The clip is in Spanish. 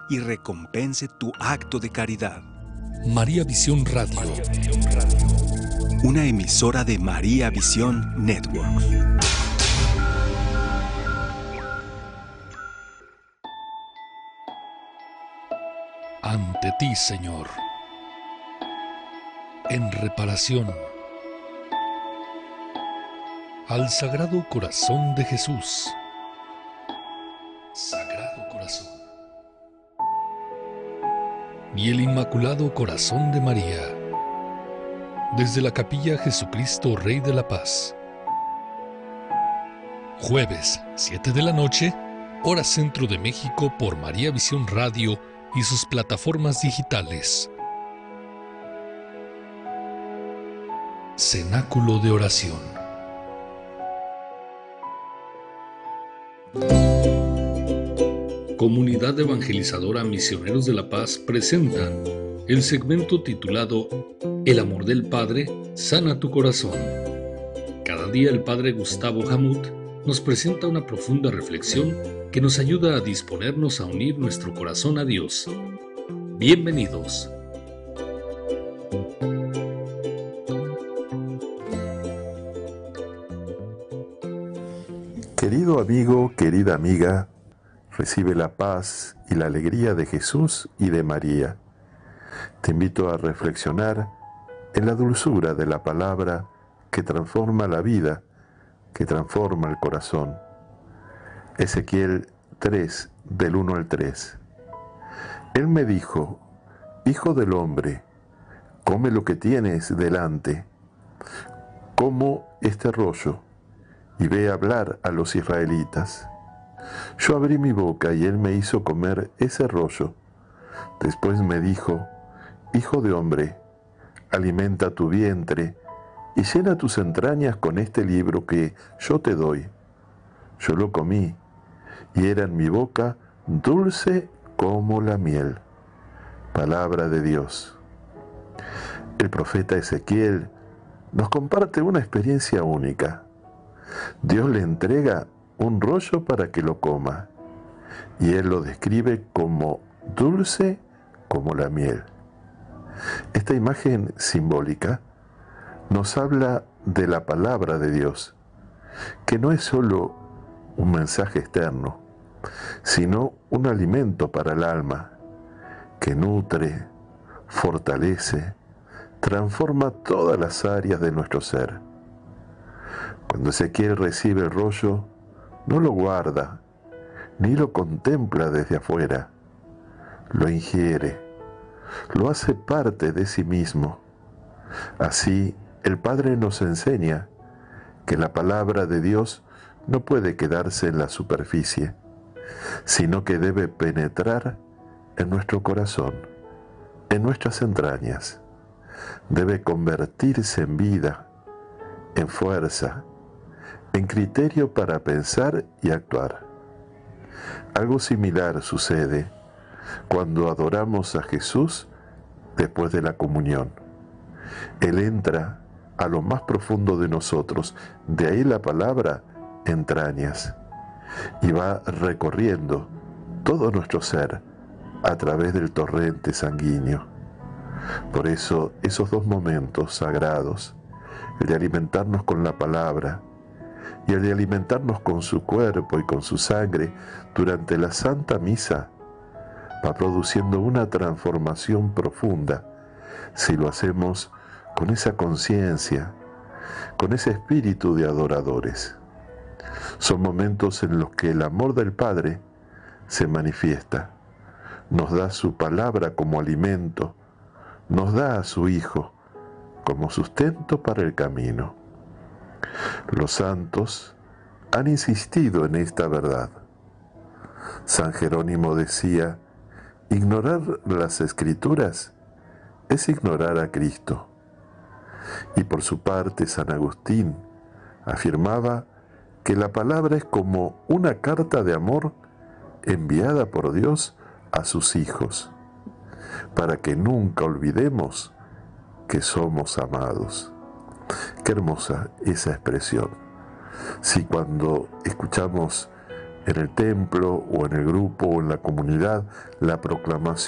y recompense tu acto de caridad. María Visión Radio. Una emisora de María Visión Networks. Ante ti, Señor, en reparación al Sagrado Corazón de Jesús. Sagrado Corazón. Y el Inmaculado Corazón de María. Desde la Capilla Jesucristo Rey de la Paz. Jueves, 7 de la noche, hora Centro de México, por María Visión Radio y sus plataformas digitales. Cenáculo de Oración. Comunidad Evangelizadora Misioneros de la Paz presentan el segmento titulado El amor del Padre sana tu corazón. Cada día el Padre Gustavo Hamut nos presenta una profunda reflexión que nos ayuda a disponernos a unir nuestro corazón a Dios. Bienvenidos. Querido amigo, querida amiga, recibe la paz y la alegría de Jesús y de María. Te invito a reflexionar en la dulzura de la palabra que transforma la vida, que transforma el corazón. Ezequiel 3, del 1 al 3. Él me dijo: Hijo del hombre, come lo que tienes delante, como este rollo, y ve a hablar a los israelitas. Yo abrí mi boca y él me hizo comer ese rollo. Después me dijo: Hijo de hombre, alimenta tu vientre y llena tus entrañas con este libro que yo te doy. Yo lo comí y era en mi boca dulce como la miel. Palabra de Dios. El profeta Ezequiel nos comparte una experiencia única. Dios le entrega un rollo para que lo coma, y él lo describe como dulce como la miel. Esta imagen simbólica nos habla de la palabra de Dios, que no es solo un mensaje externo, sino un alimento para el alma, que nutre, fortalece, transforma todas las áreas de nuestro ser. Cuando Ezequiel recibe el rollo, no lo guarda, ni lo contempla desde afuera. Lo ingiere, lo hace parte de sí mismo. Así, el Padre nos enseña que la palabra de Dios no puede quedarse en la superficie, sino que debe penetrar en nuestro corazón, en nuestras entrañas. Debe convertirse en vida, en fuerza, en criterio para pensar y actuar. Algo similar sucede cuando adoramos a Jesús después de la comunión. Él entra a lo más profundo de nosotros, de ahí la palabra entrañas, y va recorriendo todo nuestro ser a través del torrente sanguíneo. Por eso esos dos momentos sagrados, el de alimentarnos con la palabra y el de alimentarnos con su cuerpo y con su sangre durante la Santa Misa, va produciendo una transformación profunda si lo hacemos con esa conciencia, con ese espíritu de adoradores. Son momentos en los que el amor del Padre se manifiesta, nos da su palabra como alimento, nos da a su Hijo como sustento para el camino. Los santos han insistido en esta verdad. San Jerónimo decía: ignorar las Escrituras es ignorar a Cristo. Y por su parte, San Agustín afirmaba que la palabra es como una carta de amor enviada por Dios a sus hijos, para que nunca olvidemos que somos amados. Qué hermosa esa expresión. Si cuando escuchamos en el templo o en el grupo o en la comunidad, la proclamación